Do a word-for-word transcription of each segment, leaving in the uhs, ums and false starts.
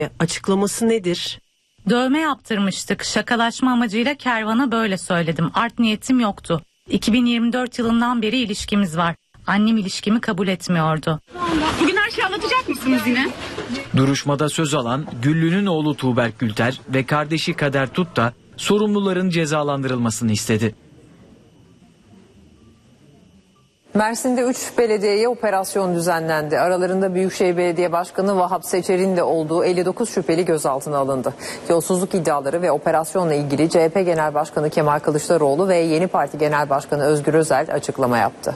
Açıklaması nedir? Dövme yaptırmıştık. Şakalaşma amacıyla kervana böyle söyledim. Art niyetim yoktu. iki bin yirmi dört yılından beri ilişkimiz var. Annem ilişkimi kabul etmiyordu. Bugün her şeyi anlatacak mısınız yine? Duruşmada söz alan Güllü'nün oğlu Tuğberk Gülter ve kardeşi Kader Tut da sorumluların cezalandırılmasını istedi. Mersin'de üç belediyeye operasyon düzenlendi. Aralarında Büyükşehir Belediye Başkanı Vahap Seçer'in de olduğu elli dokuz şüpheli gözaltına alındı. Yolsuzluk iddiaları ve operasyonla ilgili C H P Genel Başkanı Kemal Kılıçdaroğlu ve Yeni Parti Genel Başkanı Özgür Özel açıklama yaptı.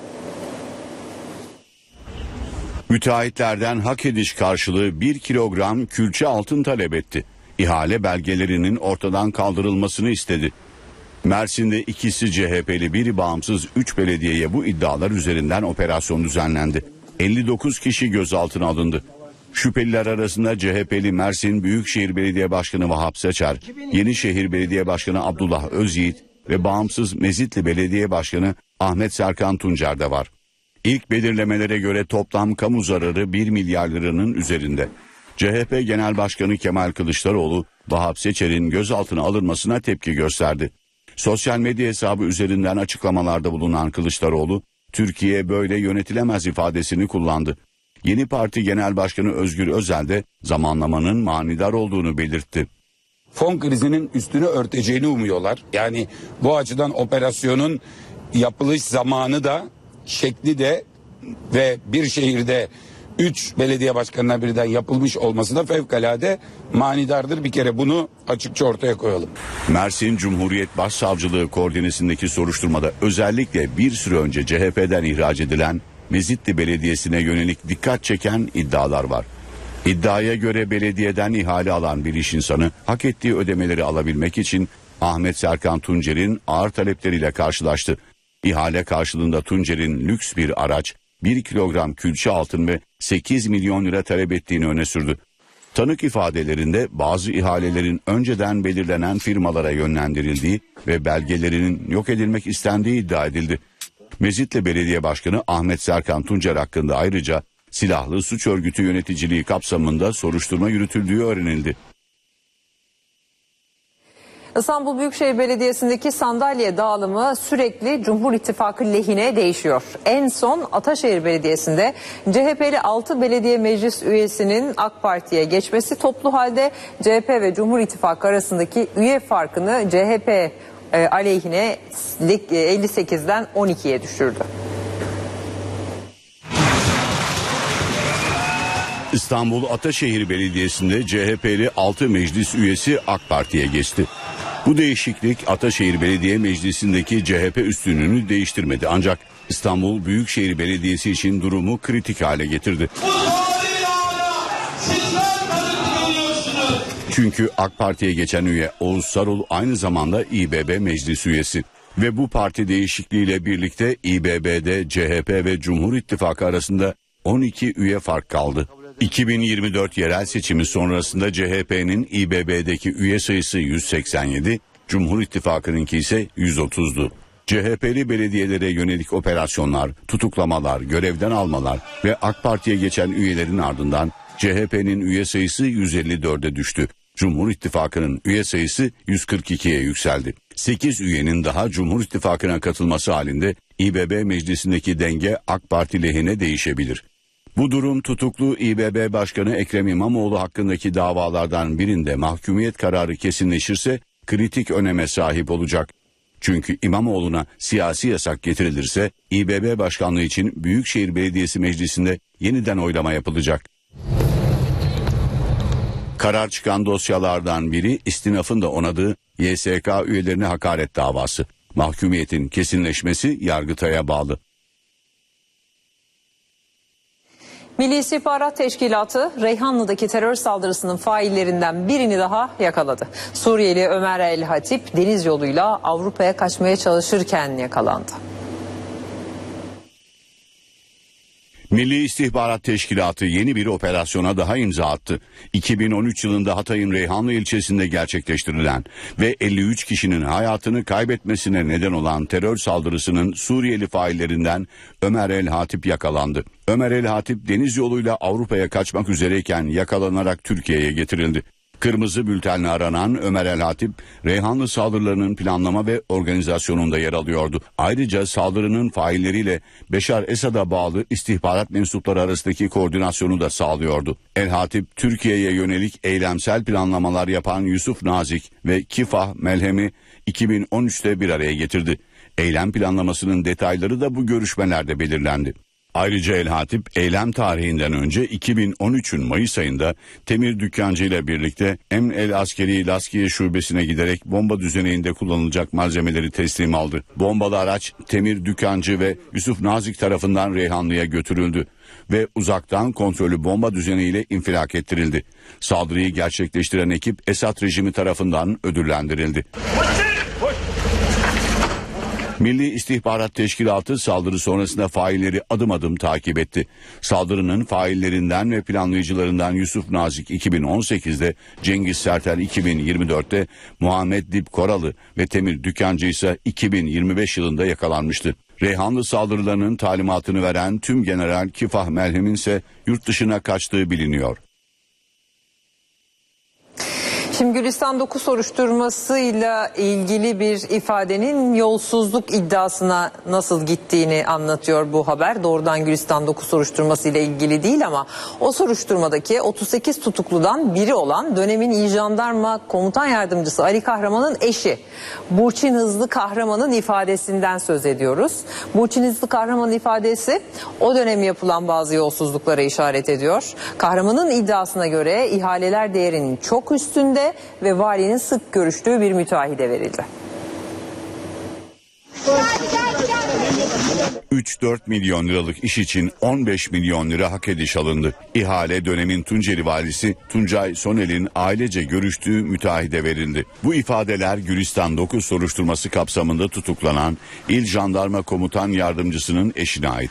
Müteahhitlerden hak ediş karşılığı bir kilogram külçe altın talep etti. İhale belgelerinin ortadan kaldırılmasını istedi. Mersin'de ikisi C H P'li, biri bağımsız üç belediyeye bu iddialar üzerinden operasyon düzenlendi. elli dokuz kişi gözaltına alındı. Şüpheliler arasında C H P'li Mersin Büyükşehir Belediye Başkanı Vahap Seçer, Yenişehir Belediye Başkanı Abdullah Özyiğit ve bağımsız Mezitli Belediye Başkanı Ahmet Serkan Tuncer de var. İlk belirlemelere göre toplam kamu zararı bir milyar liranın üzerinde. C H P Genel Başkanı Kemal Kılıçdaroğlu, Vahap Seçer'in gözaltına alınmasına tepki gösterdi. Sosyal medya hesabı üzerinden açıklamalarda bulunan Kılıçdaroğlu, Türkiye böyle yönetilemez ifadesini kullandı. Yeni Parti Genel Başkanı Özgür Özel de zamanlamanın manidar olduğunu belirtti. Fon krizinin üstünü örteceğini umuyorlar. Yani bu açıdan operasyonun yapılış zamanı da şekli de ve bir şehirde üç belediye başkanına birden yapılmış olması da fevkalade manidardır. Bir kere bunu açıkça ortaya koyalım. Mersin Cumhuriyet Başsavcılığı koordinesindeki soruşturmada özellikle bir süre önce C H P'den ihraç edilen Mezitli Belediyesi'ne yönelik dikkat çeken iddialar var. İddiaya göre belediyeden ihale alan bir iş insanı hak ettiği ödemeleri alabilmek için Ahmet Serkan Tuncer'in ağır talepleriyle karşılaştı. İhale karşılığında Tuncer'in lüks bir araç, bir kilogram külçe altın ve sekiz milyon lira talep ettiğini öne sürdü. Tanık ifadelerinde bazı ihalelerin önceden belirlenen firmalara yönlendirildiği ve belgelerinin yok edilmek istendiği iddia edildi. Mezitli Belediye Başkanı Ahmet Serkan Tuncer hakkında ayrıca silahlı suç örgütü yöneticiliği kapsamında soruşturma yürütüldüğü öğrenildi. İstanbul Büyükşehir Belediyesi'ndeki sandalye dağılımı sürekli Cumhur İttifakı lehine değişiyor. En son Ataşehir Belediyesi'nde C H P'li altı belediye meclis üyesinin AK Parti'ye geçmesi toplu halde C H P ve Cumhur İttifakı arasındaki üye farkını C H P e, aleyhine elli sekizden on ikiye düşürdü. İstanbul Ataşehir Belediyesi'nde C H P'li altı meclis üyesi AK Parti'ye geçti. Bu değişiklik Ataşehir Belediye Meclisi'ndeki C H P üstünlüğünü değiştirmedi. Ancak İstanbul Büyükşehir Belediyesi için durumu kritik hale getirdi. Çünkü AK Parti'ye geçen üye Oğuz Sarul aynı zamanda İ B B meclis üyesi. Ve bu parti değişikliğiyle birlikte İ B B'de C H P ve Cumhur İttifakı arasında on iki üye fark kaldı. iki bin yirmi dört yerel seçimi sonrasında C H P'nin İ B B'deki üye sayısı yüz seksen yedi, Cumhur İttifakı'nınki ise yüz otuzdu. C H P'li belediyelere yönelik operasyonlar, tutuklamalar, görevden almalar ve AK Parti'ye geçen üyelerin ardından C H P'nin üye sayısı yüz elli dörde düştü. Cumhur İttifakı'nın üye sayısı yüz kırk ikiye yükseldi. sekiz üyenin daha Cumhur İttifakı'na katılması halinde İ B B meclisindeki denge AK Parti lehine değişebilir. Bu durum tutuklu İ B B Başkanı Ekrem İmamoğlu hakkındaki davalardan birinde mahkumiyet kararı kesinleşirse kritik öneme sahip olacak. Çünkü İmamoğlu'na siyasi yasak getirilirse İ B B Başkanlığı için Büyükşehir Belediyesi Meclisi'nde yeniden oylama yapılacak. Karar çıkan dosyalardan biri istinafın da onadığı Y S K üyelerine hakaret davası. Mahkumiyetin kesinleşmesi Yargıtay'a bağlı. Milli İstihbarat Teşkilatı Reyhanlı'daki terör saldırısının faillerinden birini daha yakaladı. Suriyeli Ömer El Hatip deniz yoluyla Avrupa'ya kaçmaya çalışırken yakalandı. Milli İstihbarat Teşkilatı yeni bir operasyona daha imza attı. iki bin on üç yılında Hatay'ın Reyhanlı ilçesinde gerçekleştirilen ve elli üç kişinin hayatını kaybetmesine neden olan terör saldırısının Suriyeli faillerinden Ömer El Hatip yakalandı. Ömer El Hatip deniz yoluyla Avrupa'ya kaçmak üzereyken yakalanarak Türkiye'ye getirildi. Kırmızı bültenle aranan Ömer El Hatip, Reyhanlı saldırılarının planlama ve organizasyonunda yer alıyordu. Ayrıca saldırının failleriyle Beşar Esad'a bağlı istihbarat mensupları arasındaki koordinasyonu da sağlıyordu. El Hatip, Türkiye'ye yönelik eylemsel planlamalar yapan Yusuf Nazik ve Kifah Melhem'i iki bin on üçte bir araya getirdi. Eylem planlamasının detayları da bu görüşmelerde belirlendi. Ayrıca El Hatip eylem tarihinden önce iki bin on üçün Mayıs ayında Temir Dükkancı ile birlikte Emn El Askeri Laskiye Şubesi'ne giderek bomba düzeneğinde kullanılacak malzemeleri teslim aldı. Bombalı araç Temir Dükkancı ve Yusuf Nazik tarafından Reyhanlı'ya götürüldü ve uzaktan kontrollü bomba düzeneğiyle infilak ettirildi. Saldırıyı gerçekleştiren ekip Esad rejimi tarafından ödüllendirildi. Milli İstihbarat Teşkilatı saldırı sonrasında failleri adım adım takip etti. Saldırının faillerinden ve planlayıcılarından Yusuf Nazik iki bin on sekizde, Cengiz Sertel iki bin yirmi dörtte, Muhammed Dip Koralı ve Temir Dükkancı ise iki bin yirmi beş yılında yakalanmıştı. Reyhanlı saldırılarının talimatını veren Tüm General Kifah Melhem'in ise yurt dışına kaçtığı biliniyor. Şimdi Gülistan dokuz soruşturmasıyla ilgili bir ifadenin yolsuzluk iddiasına nasıl gittiğini anlatıyor bu haber. Doğrudan Gülistan dokuz soruşturmasıyla ilgili değil ama o soruşturmadaki otuz sekiz tutukludan biri olan dönemin İl Jandarma Komutan Yardımcısı Ali Kahraman'ın eşi Burçin Hızlı Kahraman'ın ifadesinden söz ediyoruz. Burçin Hızlı Kahraman'ın ifadesi o dönem yapılan bazı yolsuzluklara işaret ediyor. Kahraman'ın iddiasına göre ihaleler değerinin çok üstünde ve valinin sık görüştüğü bir müteahhide verildi. üç dört milyon liralık iş için on beş milyon lira hak ediş alındı. İhale dönemin Tunceli valisi Tuncay Sonel'in ailece görüştüğü müteahhide verildi. Bu ifadeler Gülistan dokuz soruşturması kapsamında tutuklanan İl Jandarma Komutan Yardımcısının eşine ait.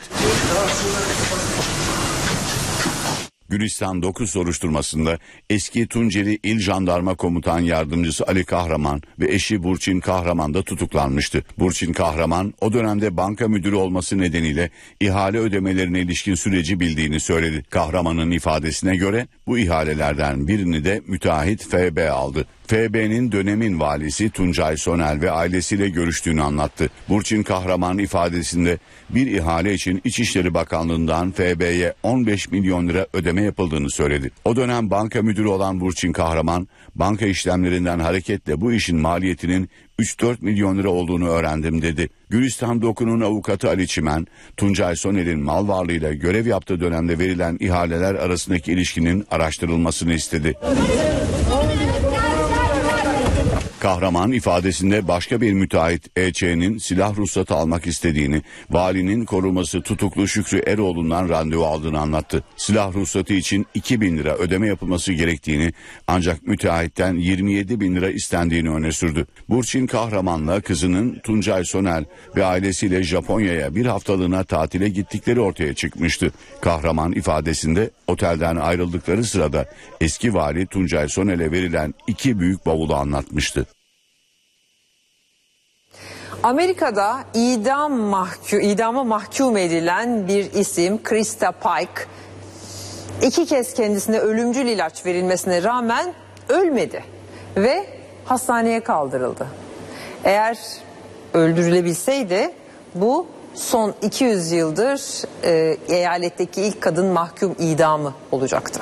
Gülistan dokuz soruşturmasında eski Tunceli İl Jandarma Komutan Yardımcısı Ali Kahraman ve eşi Burçin Kahraman da tutuklanmıştı. Burçin Kahraman o dönemde banka müdürü olması nedeniyle ihale ödemelerine ilişkin süreci bildiğini söyledi. Kahraman'ın ifadesine göre bu ihalelerden birini de müteahhit F B aldı. F B'nin dönemin valisi Tuncay Sonel ve ailesiyle görüştüğünü anlattı. Burçin Kahraman ifadesinde bir ihale için İçişleri Bakanlığı'ndan F B'ye on beş milyon lira ödeme yapıldığını söyledi. O dönem banka müdürü olan Burçin Kahraman, banka işlemlerinden hareketle bu işin maliyetinin üç dört milyon lira olduğunu öğrendim dedi. Gülistan dokuzun avukatı Ali Çimen, Tuncay Sonel'in mal varlığıyla görev yaptığı dönemde verilen ihaleler arasındaki ilişkinin araştırılmasını istedi. Kahraman ifadesinde başka bir müteahhit E Ç'nin silah ruhsatı almak istediğini, valinin koruması tutuklu Şükrü Eroğlu'ndan randevu aldığını anlattı. Silah ruhsatı için iki bin lira ödeme yapılması gerektiğini, ancak müteahhitten yirmi yedi bin lira istendiğini öne sürdü. Burçin Kahraman'la kızının Tuncay Sonel ve ailesiyle Japonya'ya bir haftalığına tatile gittikleri ortaya çıkmıştı. Kahraman ifadesinde otelden ayrıldıkları sırada eski vali Tuncay Sonel'e verilen iki büyük bavulu anlatmıştı. Amerika'da idam mahkum, idama mahkum edilen bir isim Krista Pike iki kez kendisine ölümcül ilaç verilmesine rağmen ölmedi ve hastaneye kaldırıldı. Eğer öldürülebilseydi bu son iki yüz yıldır e, eyaletteki ilk kadın mahkum idamı olacaktı.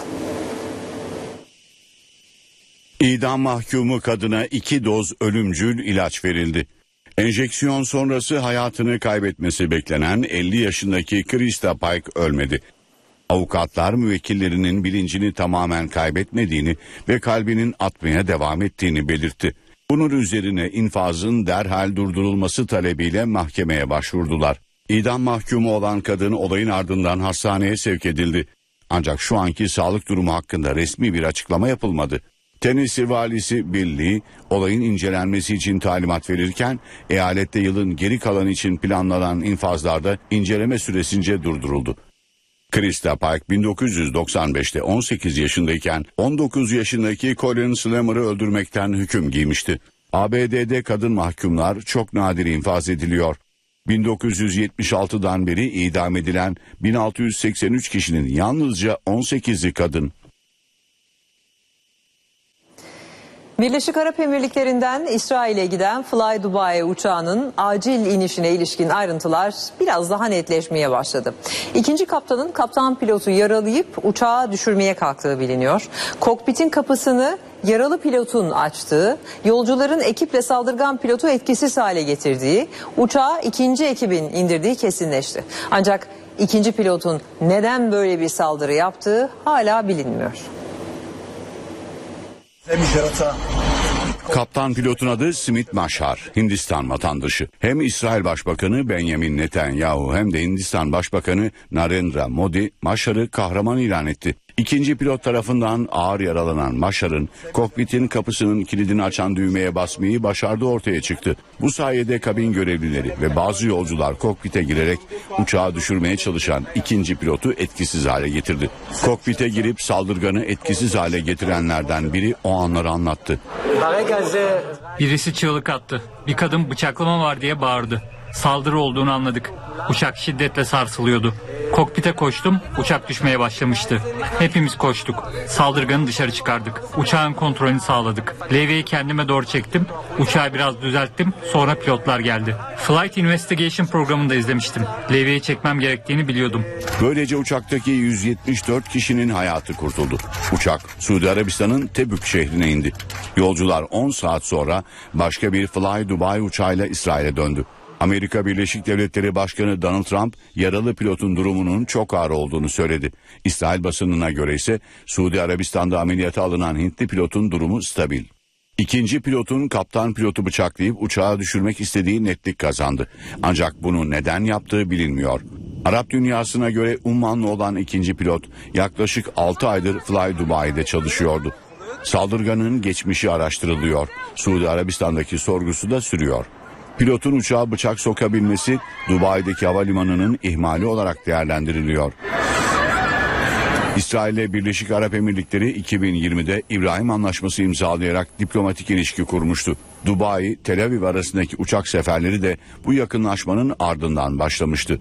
İdam mahkumu kadına iki doz ölümcül ilaç verildi. Enjeksiyon sonrası hayatını kaybetmesi beklenen elli yaşındaki Krista Pike ölmedi. Avukatlar müvekkillerinin bilincini tamamen kaybetmediğini ve kalbinin atmaya devam ettiğini belirtti. Bunun üzerine infazın derhal durdurulması talebiyle mahkemeye başvurdular. İdam mahkumu olan kadın olayın ardından hastaneye sevk edildi. Ancak şu anki sağlık durumu hakkında resmi bir açıklama yapılmadı. Tennessee valisi Bill Lee olayın incelenmesi için talimat verirken eyalette yılın geri kalanı için planlanan infazlarda inceleme süresince durduruldu. Krista Pike bin dokuz yüz doksan beşte on sekiz yaşındayken on dokuz yaşındaki Colin Slammer'ı öldürmekten hüküm giymişti. A B D'de kadın mahkumlar çok nadir infaz ediliyor. bin dokuz yüz yetmiş altıdan beri idam edilen bin altı yüz seksen üç kişinin yalnızca on sekizi kadın. Birleşik Arap Emirlikleri'nden İsrail'e giden Fly Dubai uçağının acil inişine ilişkin ayrıntılar biraz daha netleşmeye başladı. İkinci kaptanın kaptan pilotu yaralayıp uçağı düşürmeye kalktığı biliniyor. Kokpitin kapısını yaralı pilotun açtığı, yolcuların ekiple saldırgan pilotu etkisiz hale getirdiği, uçağı ikinci ekibin indirdiği kesinleşti. Ancak ikinci pilotun neden böyle bir saldırı yaptığı hala bilinmiyor. Kaptan pilotun adı Smith Mashar, Hindistan vatandaşı. Hem İsrail Başbakanı Benjamin Netanyahu hem de Hindistan Başbakanı Narendra Modi Mashar'ı kahraman ilan etti. İkinci pilot tarafından ağır yaralanan Mashar'ın kokpitin kapısının kilidini açan düğmeye basmayı başardığı ortaya çıktı. Bu sayede kabin görevlileri ve bazı yolcular kokpite girerek uçağı düşürmeye çalışan ikinci pilotu etkisiz hale getirdi. Kokpite girip saldırganı etkisiz hale getirenlerden biri o anları anlattı. Birisi çığlık attı. Bir kadın bıçaklama var diye bağırdı. Saldırı olduğunu anladık. Uçak şiddetle sarsılıyordu. Kokpite koştum, uçak düşmeye başlamıştı. Hepimiz koştuk. Saldırganı dışarı çıkardık. Uçağın kontrolünü sağladık. Levyeyi kendime doğru çektim. Uçağı biraz düzelttim. Sonra pilotlar geldi. Flight Investigation programında izlemiştim. Levyeyi çekmem gerektiğini biliyordum. Böylece uçaktaki yüz yetmiş dört kişinin hayatı kurtuldu. Uçak Suudi Arabistan'ın Tebük şehrine indi. Yolcular on saat sonra başka bir Fly Dubai uçağıyla İsrail'e döndü. Amerika Birleşik Devletleri Başkanı Donald Trump yaralı pilotun durumunun çok ağır olduğunu söyledi. İsrail basınına göre ise Suudi Arabistan'da ameliyata alınan Hintli pilotun durumu stabil. İkinci pilotun kaptan pilotu bıçaklayıp uçağı düşürmek istediği netlik kazandı. Ancak bunu neden yaptığı bilinmiyor. Arap dünyasına göre ummanlı olan ikinci pilot yaklaşık altı aydır Fly Dubai'de çalışıyordu. Saldırganın geçmişi araştırılıyor. Suudi Arabistan'daki sorgusu da sürüyor. Pilotun uçağa bıçak sokabilmesi Dubai'deki havalimanının ihmali olarak değerlendiriliyor. İsrail ile Birleşik Arap Emirlikleri iki bin yirmide İbrahim Anlaşması imzalayarak diplomatik ilişki kurmuştu. Dubai, Tel Aviv arasındaki uçak seferleri de bu yakınlaşmanın ardından başlamıştı.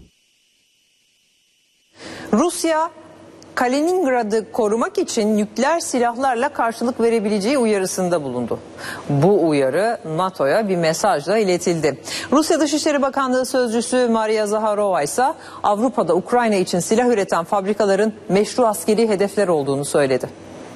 Rusya, Kaliningrad'ı korumak için nükleer silahlarla karşılık verebileceği uyarısında bulundu. Bu uyarı NATO'ya bir mesajla iletildi. Rusya Dışişleri Bakanlığı Sözcüsü Maria Zaharova ise Avrupa'da Ukrayna için silah üreten fabrikaların meşru askeri hedefler olduğunu söyledi.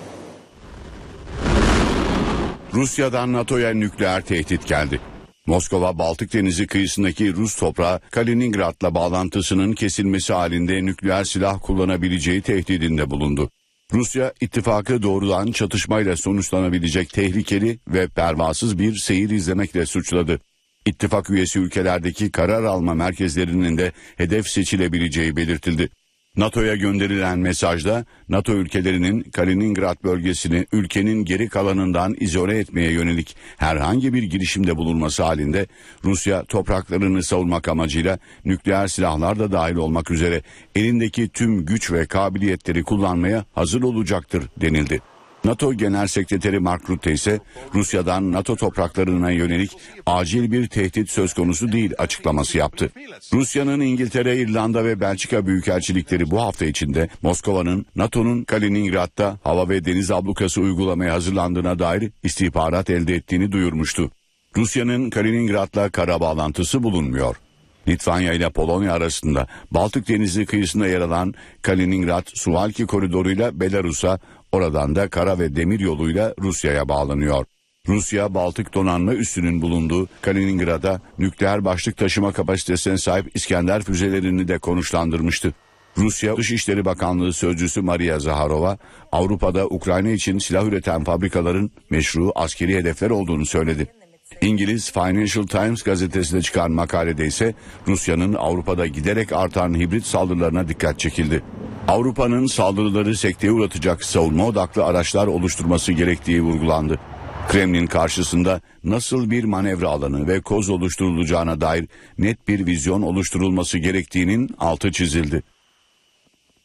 Rusya'dan NATO'ya nükleer tehdit geldi. Moskova, Baltık Denizi kıyısındaki Rus toprağı Kaliningrad'la bağlantısının kesilmesi halinde nükleer silah kullanabileceği tehdidinde bulundu. Rusya, ittifakı doğrudan çatışmayla sonuçlanabilecek tehlikeli ve pervasız bir seyir izlemekle suçladı. İttifak üyesi ülkelerdeki karar alma merkezlerinin de hedef seçilebileceği belirtildi. NATO'ya gönderilen mesajda NATO ülkelerinin Kaliningrad bölgesini ülkenin geri kalanından izole etmeye yönelik herhangi bir girişimde bulunması halinde Rusya topraklarını savunmak amacıyla nükleer silahlar da dahil olmak üzere elindeki tüm güç ve kabiliyetleri kullanmaya hazır olacaktır denildi. NATO Genel Sekreteri Mark Rutte ise Rusya'dan NATO topraklarına yönelik acil bir tehdit söz konusu değil açıklaması yaptı. Rusya'nın İngiltere, İrlanda ve Belçika büyükelçilikleri bu hafta içinde Moskova'nın NATO'nun Kaliningrad'da hava ve deniz ablukası uygulamaya hazırlandığına dair istihbarat elde ettiğini duyurmuştu. Rusya'nın Kaliningrad'la kara bağlantısı bulunmuyor. Litvanya ile Polonya arasında Baltık Denizi kıyısında yer alan Kaliningrad-Suwalki koridoruyla Belarus'a, oradan da kara ve demir yoluyla Rusya'ya bağlanıyor. Rusya, Baltık donanma üssünün bulunduğu Kaliningrad'a nükleer başlık taşıma kapasitesine sahip İskender füzelerini de konuşlandırmıştı. Rusya Dışişleri Bakanlığı Sözcüsü Maria Zaharova, Avrupa'da Ukrayna için silah üreten fabrikaların meşru askeri hedefler olduğunu söyledi. İngiliz Financial Times gazetesinde çıkan makalede ise Rusya'nın Avrupa'da giderek artan hibrit saldırılarına dikkat çekildi. Avrupa'nın saldırıları sekteye uğratacak savunma odaklı araçlar oluşturması gerektiği vurgulandı. Kremlin karşısında nasıl bir manevra alanı ve koz oluşturulacağına dair net bir vizyon oluşturulması gerektiğinin altı çizildi.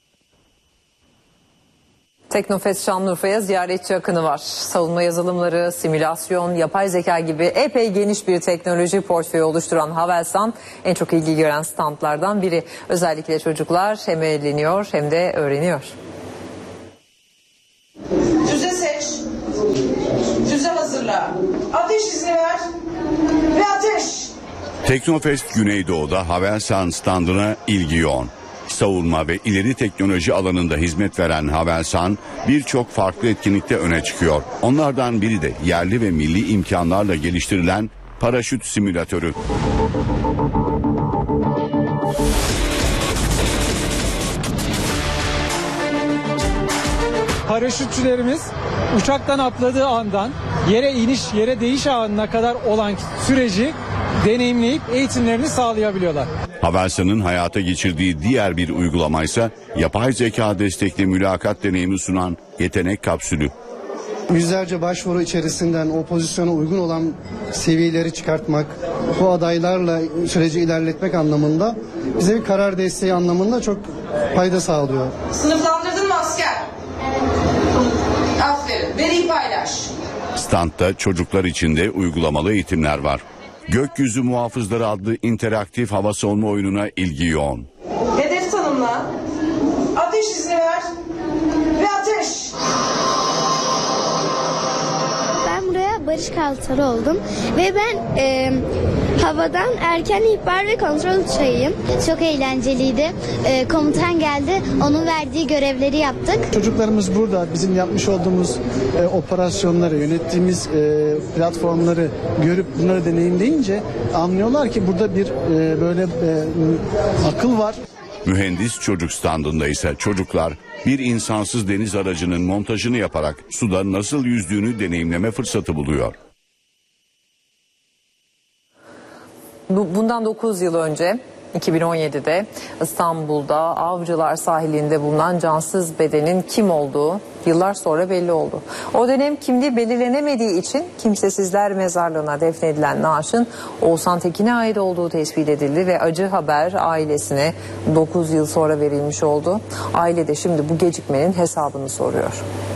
Teknofest Şanlıurfa'ya ziyaretçi akını var. Savunma yazılımları, simülasyon, yapay zeka gibi epey geniş bir teknoloji portföyü oluşturan Havelsan en çok ilgi gören standlardan biri. Özellikle çocuklar hem eğleniyor hem de öğreniyor. Füze seç, füze hazırla, ateş izni ver ve ateş. Teknofest Güneydoğu'da Havelsan standına ilgi yoğun. Savunma ve ileri teknoloji alanında hizmet veren Havelsan birçok farklı etkinlikte öne çıkıyor. Onlardan biri de yerli ve milli imkanlarla geliştirilen paraşüt simülatörü. Paraşütçülerimiz uçaktan atladığı andan yere iniş, yere değiş anına kadar olan süreci deneyimleyip eğitimlerini sağlayabiliyorlar. Havelsan'ın hayata geçirdiği diğer bir uygulamaysa yapay zeka destekli mülakat deneyimi sunan yetenek kapsülü. Yüzlerce başvuru içerisinden o pozisyona uygun olan seviyeleri çıkartmak, bu adaylarla süreci ilerletmek anlamında bize bir karar desteği anlamında çok fayda sağlıyor. Sınıflandırdın mı asker? Aferin, veriyi paylaş. Standta çocuklar için de uygulamalı eğitimler var. Gökyüzü Muhafızları adlı interaktif hava savunma oyununa ilgi yoğun. Hedef tanımla, ateş izni ver ve ateş. Ben buraya Barış Kaltalı oldum ve ben e, havadan erken ihbar ve kontrol uçağıyım. Çok eğlenceliydi. E, komutan geldi, onun verdiği görevleri yaptık. Çocuklarımız burada bizim yapmış olduğumuz e, operasyonları, yönettiğimiz e, platformları görüp bunları deneyimleyince anlıyorlar ki burada bir e, böyle e, akıl var. Mühendis çocuk standında ise çocuklar bir insansız deniz aracının montajını yaparak suda nasıl yüzdüğünü deneyimleme fırsatı buluyor. Bundan dokuz yıl önce iki bin on yedide İstanbul'da Avcılar sahilinde bulunan cansız bedenin kim olduğu yıllar sonra belli oldu. O dönem kimliği belirlenemediği için kimsesizler mezarlığına defnedilen naaşın Oğuzhan Tekin'e ait olduğu tespit edildi ve acı haber ailesine dokuz yıl sonra verilmiş oldu. Aile de şimdi bu gecikmenin hesabını soruyor.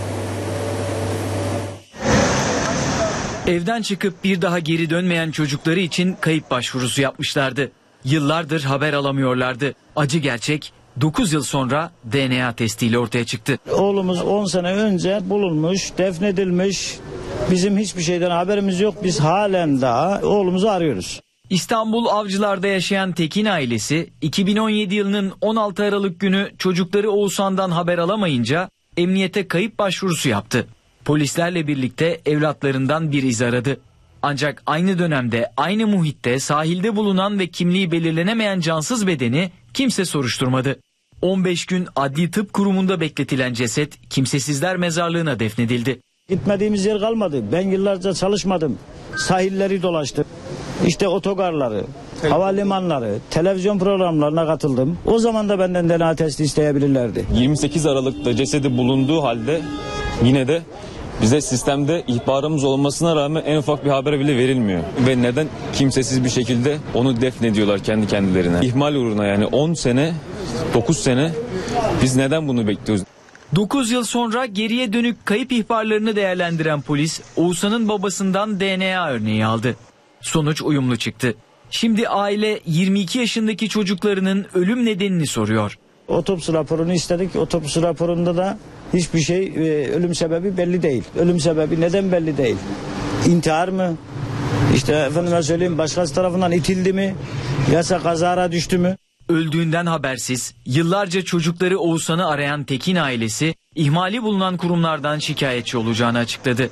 Evden çıkıp bir daha geri dönmeyen çocukları için kayıp başvurusu yapmışlardı. Yıllardır haber alamıyorlardı. Acı gerçek dokuz yıl sonra D N A testiyle ortaya çıktı. Oğlumuz on sene önce bulunmuş, defnedilmiş. Bizim hiçbir şeyden haberimiz yok. Biz halen daha oğlumuzu arıyoruz. İstanbul Avcılar'da yaşayan Tekin ailesi iki bin on yedi yılının on altı Aralık günü çocukları Oğuzhan'dan haber alamayınca emniyete kayıp başvurusu yaptı. Polislerle birlikte evlatlarından bir iz aradı. Ancak aynı dönemde aynı muhitte sahilde bulunan ve kimliği belirlenemeyen cansız bedeni kimse soruşturmadı. on beş gün Adli Tıp Kurumu'nda bekletilen ceset kimsesizler mezarlığına defnedildi. Gitmediğimiz yer kalmadı. Ben yıllarca çalışmadım. Sahilleri dolaştım. İşte otogarları, havalimanları, televizyon programlarına katıldım. O zaman da benden D N A testi isteyebilirlerdi. yirmi sekiz Aralık'ta cesedi bulunduğu halde yine de bize sistemde ihbarımız olmasına rağmen en ufak bir haber bile verilmiyor. Ve neden kimsesiz bir şekilde onu defnediyorlar kendi kendilerine. İhmal uğruna yani on sene, dokuz sene biz neden bunu bekliyoruz? dokuz yıl sonra geriye dönük kayıp ihbarlarını değerlendiren polis Oğuzhan'ın babasından D N A örneği aldı. Sonuç uyumlu çıktı. Şimdi aile yirmi iki yaşındaki çocuklarının ölüm nedenini soruyor. Otopsi raporunu istedik. Otopsi raporunda da hiçbir şey, e, ölüm sebebi belli değil. Ölüm sebebi neden belli değil? İntihar mı? İşte efendime söyleyeyim başkası tarafından itildi mi? Yasa kazara düştü mü? Öldüğünden habersiz yıllarca çocukları Oğuzhan'ı arayan Tekin ailesi ihmali bulunan kurumlardan şikayetçi olacağını açıkladı.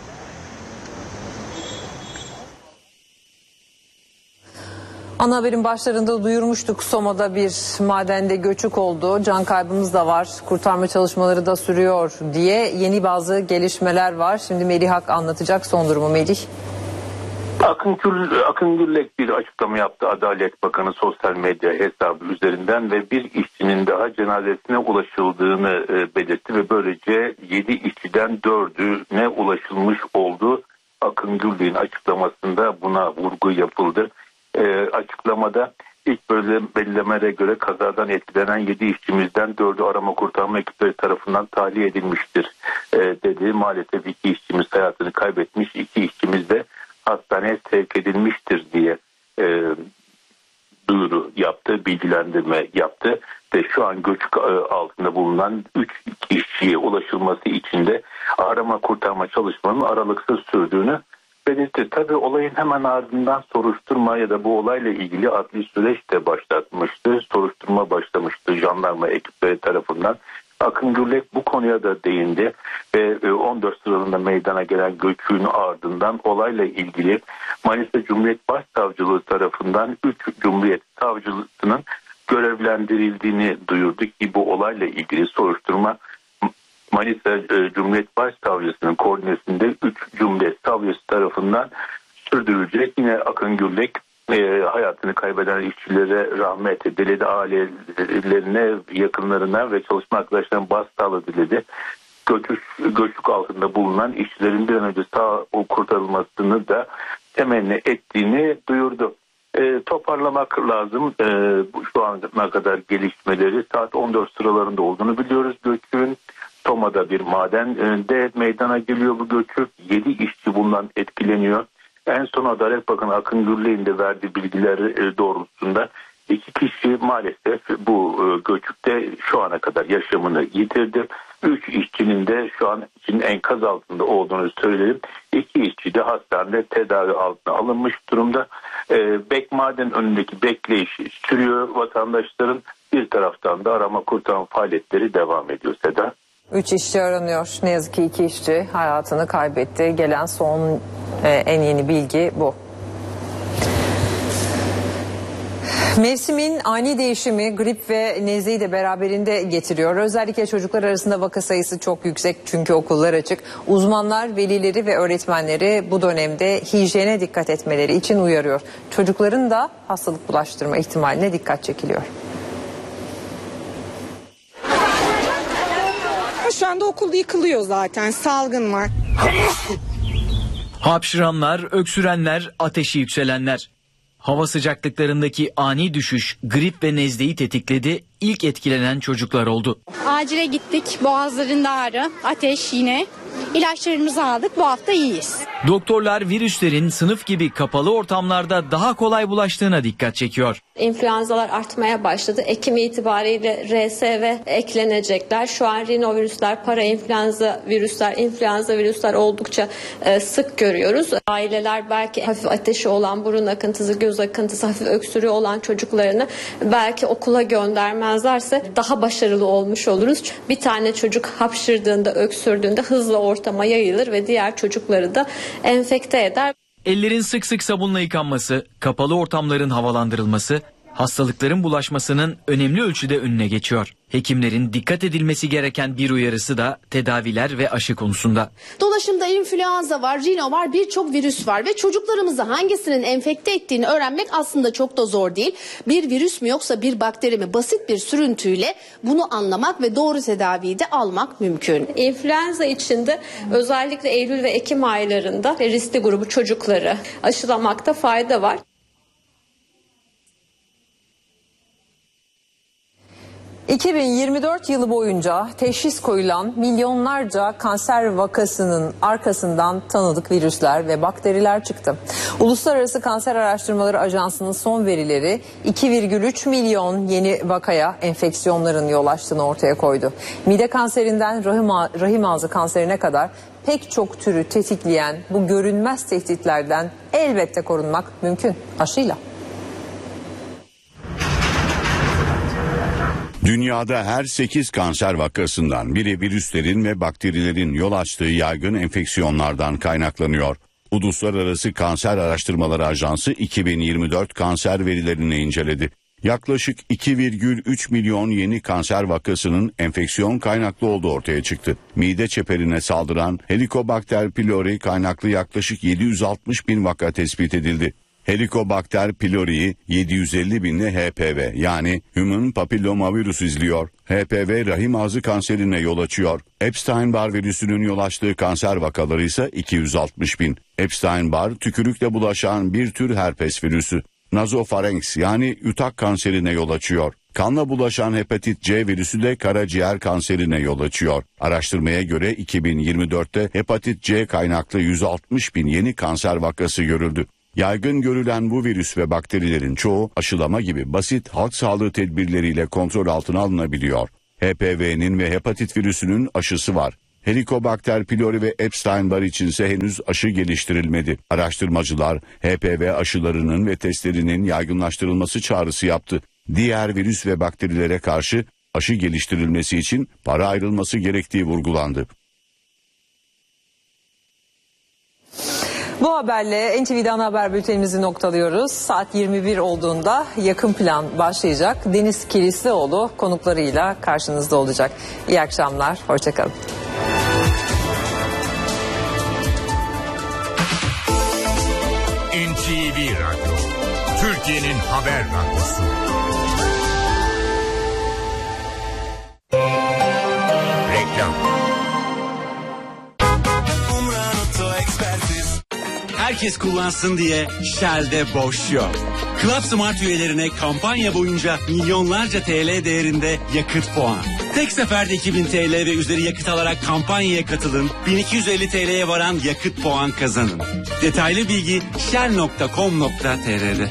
Ana haberin başlarında duyurmuştuk. Soma'da bir madende göçük oldu. Can kaybımız da var. Kurtarma çalışmaları da sürüyor diye yeni bazı gelişmeler var. Şimdi Melih Hak anlatacak son durumu. Melih. Akın, Gül, Akın Güllek bir açıklama yaptı Adalet Bakanı sosyal medya hesabı üzerinden ve bir işçinin daha cenazesine ulaşıldığını belirtti ve böylece yedi işçiden dördüne ulaşılmış oldu. Akın Güllek'in açıklamasında buna vurgu yapıldı. E, açıklamada İlk böyle belirlemelere göre kazadan etkilenen yedi işçimizden dördü arama kurtarma ekipleri tarafından tahliye edilmiştir e, dedi. Maalesef iki işçimiz hayatını kaybetmiş, iki işçimiz de hastaneye sevk edilmiştir diye e, duyuru yaptı, bilgilendirme yaptı ve şu an göçük altında bulunan üç işçiye ulaşılması için de arama kurtarma çalışmanın aralıksız sürdüğünü belirtti. Tabii olayın hemen ardından soruşturma ya da bu olayla ilgili adli süreç de başlatmıştı. Soruşturma başlamıştı jandarma ekipleri tarafından. Akın Gürlek bu konuya da değindi ve on dört Sıralı'nda meydana gelen göçüğün ardından olayla ilgili Manisa Cumhuriyet Başsavcılığı tarafından üç Cumhuriyet Savcılığı'nın görevlendirildiğini duyurdu ki bu olayla ilgili soruşturma Manisa Cumhuriyet Başsavcısının koordinesinde üç Cumhuriyet Savcısı tarafından sürdürülecek. Yine Akın Gürlek E, hayatını kaybeden işçilere rahmet diledi, ailelerine, yakınlarına ve çalışma arkadaşlarına başsağlığı diledi. Göçük, göçük altında bulunan işçilerin bir an önce sağ kurtarılmasını da temenni ettiğini duyurdu. E, toparlamak lazım. E, şu ana kadar gelişmeleri saat on dört sıralarında olduğunu biliyoruz. Göçük'ün Toma'da bir madende meydana geliyor bu göçük. yedi işçi bundan etkileniyor. En son Adalet Bakanı Akın Gürlek'in de verdiği bilgiler doğrultusunda iki kişi maalesef bu göçükte şu ana kadar yaşamını yitirdi. Üç işçinin de şu an için enkaz altında olduğunu söyleyelim. İki işçi de hastanede tedavi altına alınmış durumda. Bek maden önündeki bekleyiş sürüyor vatandaşların. Bir taraftan da arama kurtarma faaliyetleri devam ediyor Seda. Üç işçi aranıyor. Ne yazık ki iki işçi hayatını kaybetti. Gelen son e, en yeni bilgi bu. Mevsimin ani değişimi grip ve nezleyi de beraberinde getiriyor. Özellikle çocuklar arasında vaka sayısı çok yüksek çünkü okullar açık. Uzmanlar velileri ve öğretmenleri bu dönemde hijyene dikkat etmeleri için uyarıyor. Çocukların da hastalık bulaştırma ihtimaline dikkat çekiliyor. Şu anda okul yıkılıyor zaten, salgın var. Hapşıranlar, öksürenler, ateşi yükselenler. Hava sıcaklıklarındaki ani düşüş grip ve nezleyi tetikledi. İlk etkilenen çocuklar oldu. Acile gittik, boğazlarında ağrı, ateş yine. İlaçlarımızı aldık, bu hafta iyiyiz. Doktorlar virüslerin sınıf gibi kapalı ortamlarda daha kolay bulaştığına dikkat çekiyor. İnfluenzalar artmaya başladı. Ekim itibariyle R S V eklenecekler. Şu an rinovirüsler, parainfluenza virüsler, influenza virüsler oldukça e, sık görüyoruz. Aileler belki hafif ateşi olan, burun akıntısı, göz akıntısı, hafif öksürüğü olan çocuklarını belki okula göndermezlerse daha başarılı olmuş oluruz. Bir tane çocuk hapşırdığında, öksürdüğünde hızla ortama yayılır ve diğer çocukları da enfekte eder. Ellerin sık sık sabunla yıkanması, kapalı ortamların havalandırılması hastalıkların bulaşmasının önemli ölçüde önüne geçiyor. Hekimlerin dikkat edilmesi gereken bir uyarısı da tedaviler ve aşı konusunda. Dolaşımda influenza var, rino var, birçok virüs var ve çocuklarımızı hangisinin enfekte ettiğini öğrenmek aslında çok da zor değil. Bir virüs mü yoksa bir bakteri mi, basit bir sürüntüyle bunu anlamak ve doğru tedaviyi de almak mümkün. İnfluenza içinde özellikle Eylül ve Ekim aylarında riskli grubu çocukları aşılamakta fayda var. iki bin yirmi dört yılı boyunca teşhis koyulan milyonlarca kanser vakasının arkasından tanıdık virüsler ve bakteriler çıktı. Uluslararası Kanser Araştırmaları Ajansı'nın son verileri iki virgül üç milyon yeni vakaya enfeksiyonların yol açtığını ortaya koydu. Mide kanserinden rahim, rahim ağzı kanserine kadar pek çok türü tetikleyen bu görünmez tehditlerden elbette korunmak mümkün aşıyla. Dünyada her sekiz kanser vakasından biri virüslerin ve bakterilerin yol açtığı yaygın enfeksiyonlardan kaynaklanıyor. Uluslararası Kanser Araştırmaları Ajansı iki bin yirmi dört kanser verilerini inceledi. Yaklaşık iki virgül üç milyon yeni kanser vakasının enfeksiyon kaynaklı olduğu ortaya çıktı. Mide çeperine saldıran Helicobacter pylori kaynaklı yaklaşık yedi yüz altmış bin vaka tespit edildi. Helicobacter pylori'yi yedi yüz elli binli H P V yani Human Papillomavirus izliyor. H P V rahim ağzı kanserine yol açıyor. Epstein-Barr virüsünün yol açtığı kanser vakaları ise iki yüz altmış bin. Epstein-Barr tükürükle bulaşan bir tür herpes virüsü. nazofarenks yani yutak kanserine yol açıyor. Kanla bulaşan hepatit C virüsü de karaciğer kanserine yol açıyor. Araştırmaya göre iki bin yirmi dörtte hepatit C kaynaklı yüz altmış bin yeni kanser vakası görüldü. Yaygın görülen bu virüs ve bakterilerin çoğu aşılama gibi basit halk sağlığı tedbirleriyle kontrol altına alınabiliyor. H P V'nin ve hepatit virüsünün aşısı var. Helicobacter pylori ve Epstein-Barr içinse henüz aşı geliştirilmedi. Araştırmacılar H P V aşılarının ve testlerinin yaygınlaştırılması çağrısı yaptı. Diğer virüs ve bakterilere karşı aşı geliştirilmesi için para ayrılması gerektiği vurgulandı. Bu haberle N T V'de ana haber bültenimizi noktalıyoruz. Saat yirmi bir olduğunda yakın plan başlayacak. Deniz Kilislioğlu konuklarıyla karşınızda olacak. İyi akşamlar, hoşçakalın. N T V Radyo, Türkiye'nin haber radyosu. Reklam. Herkes kullansın diye Shell'de boş yok. Club Smart üyelerine kampanya boyunca milyonlarca T L değerinde yakıt puan. Tek seferde iki bin T L ve üzeri yakıt alarak kampanyaya katılın. bin iki yüz elli T L'ye varan yakıt puan kazanın. Detaylı bilgi shell nokta com nokta t r'de.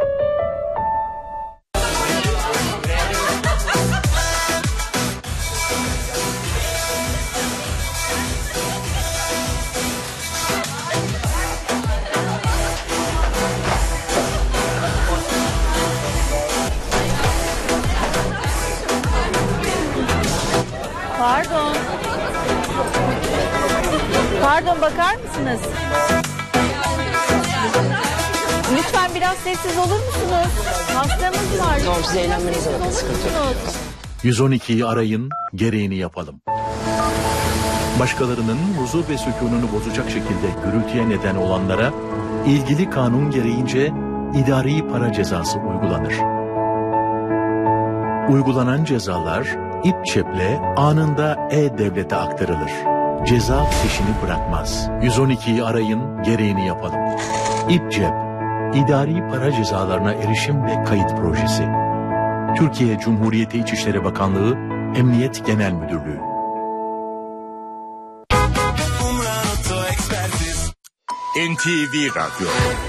Pardon. Pardon, bakar mısınız? Lütfen biraz sessiz olur musunuz? Hastamız var. Tamam, size eğlenmenize bakın, sıkıntı yok. yüz on ikiyi arayın, gereğini yapalım. Başkalarının huzur ve sükununu bozacak şekilde gürültüye neden olanlara ilgili kanun gereğince idari para cezası uygulanır. Uygulanan cezalar İPÇEP'le anında E-Devlet'e aktarılır. Ceza peşini bırakmaz. yüz on ikiyi arayın, gereğini yapalım. İPÇEP, İdari Para Cezalarına Erişim ve Kayıt Projesi. Türkiye Cumhuriyeti İçişleri Bakanlığı, Emniyet Genel Müdürlüğü. N T V Radyo.